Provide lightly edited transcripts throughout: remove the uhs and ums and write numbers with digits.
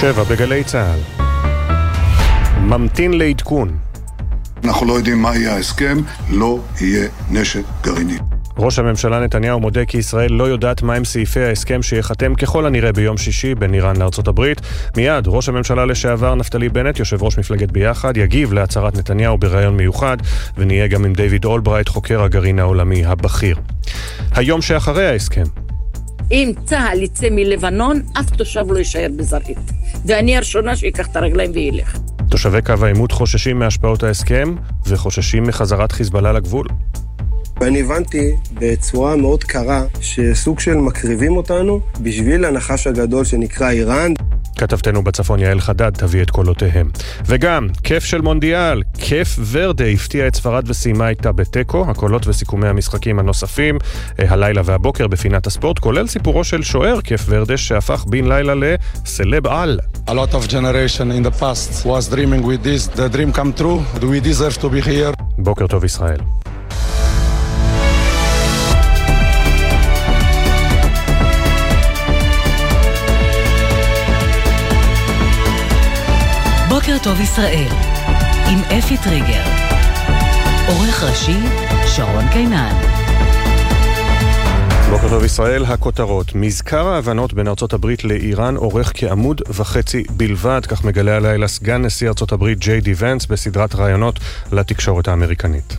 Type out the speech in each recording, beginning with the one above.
7 בגלי צהל. ממתין לעדכון. אנחנו לא יודעים מה יהיה ההסכם, לא יהיה נשק גרעיני. ראש הממשלה נתניהו מודה כי ישראל לא יודעת מהם סעיפי ההסכם שיחתם ככל הנראה ביום שישי בין איראן לארצות הברית. מיד ראש הממשלה לשעבר נפתלי בנט, יושב ראש מפלגת ביחד, יגיב להצהרת נתניהו בראיון מיוחד, ונהיה גם עם דיוויד אולברייט, חוקר הגרעין העולמי הבכיר. היום שאחרי ההסכם. אם צה"ל יצא מלבנון, אף תושב לא יישאר בזרעית. ואני הראשונה שיקח את הרגליים וילך. תושבי קו העימות חוששים מהשפעות ההסכם וחוששים מחזרת חיזבאללה לגבול. ואני הבנתי בצורה מאוד קרה שסוג של מקריבים אותנו בשביל הנחש הגדול שנקרא איראן. כתבתנו בצפון יעל חדד תביא את קולותיהם. וגם, כיף של מונדיאל, כיף ורדה הפתיע את ספרד וסיימה איתה בטקו, הקולות וסיכומי המשחקים הנוספים, הלילה והבוקר בפינת הספורט, כולל סיפורו של שוער כיף ורדה שהפך בין לילה לסלב על. A lot of generation in the past was dreaming with this, the dream come true, we deserve to be here. בוקר טוב ישראל. בוקר טוב ישראל, עם אפי טריגר. עורך ראשי, שרון קינן. בוקר טוב ישראל, הכותרות. מזכר ההבנות בין ארצות הברית לאיראן אורך כעמוד וחצי בלבד, כך מגלה הלילה סגן נשיא ארצות הברית ג'יי די ונס בסדרת ראיונות לתקשורת האמריקנית.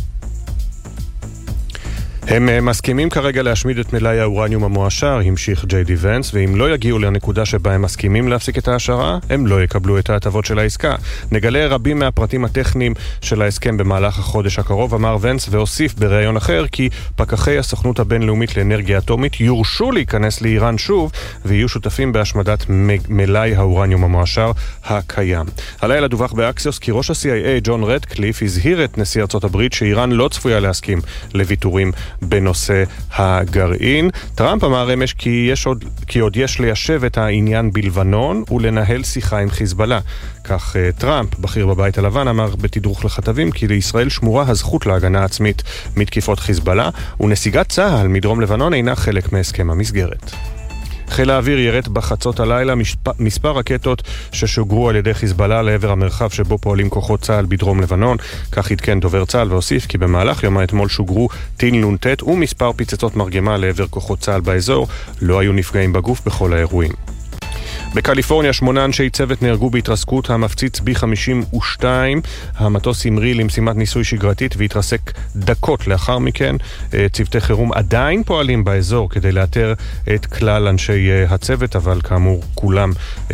הם מסכימים כרגע להשמיד את מלאי האורניום המועשר, המשיך ג'יי די ונס, ואם לא יגיעו לנקודה שבה הם מסכימים להפסיק את ההשערה, הם לא יקבלו את ההטבות של העסקה. נגלה רבים מהפרטים הטכניים של ההסכם במהלך החודש הקרוב, אמר ונס, והוסיף בראיון אחר כי פקחי הסוכנות הבינלאומית לאנרגיה אטומית יורשו להיכנס לאיראן שוב, ויהיו שותפים בהשמדת מלאי האורניום המועשר הקיים. הלילה דווח באקסיוס כי ראש ה-CIA ג'ון רדקליף הזהיר את נשיא ארצות הברית שאיראן לא צפויה להסכים לוויתורים בנושא הגרעין. טראמפ אמר אמש כי עוד יש ליישב את העניין בלבנון ולנהל שיחה עם חיזבאללה. כך טראמפ, בכיר בבית הלבן, אמר בתדרוך לכתבים כי לישראל שמורה הזכות להגנה עצמית מתקיפות חיזבאללה, ונסיגת צה"ל מדרום לבנון אינה חלק מהסכם המסגרת. חיל האוויר ירט בחצות הלילה מספר רקטות ששוגרו על ידי חיזבאללה לעבר המרחב שבו פועלים כוחות צה"ל בדרום לבנון. כך עדכן דובר צה"ל והוסיף כי במהלך יום האתמול שוגרו טיל נ"ט ומספר פיצצות מרגמה לעבר כוחות צה"ל באזור. לא היו נפגעים בגוף בכל האירועים. בקליפורניה 8 אנשי צוות נהרגו בהתרסקות המפציץ B-52. המטוס המריא למשימת ניסוי שגרתית והתרסק דקות לאחר מכן. צוותי חירום עדיין פועלים באזור כדי לאתר את כלל אנשי הצוות, אבל כאמור כולם